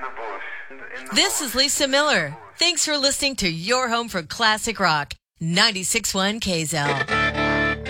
This is Lisa Miller. Thanks for listening to your home for classic rock, 96.1 KZL.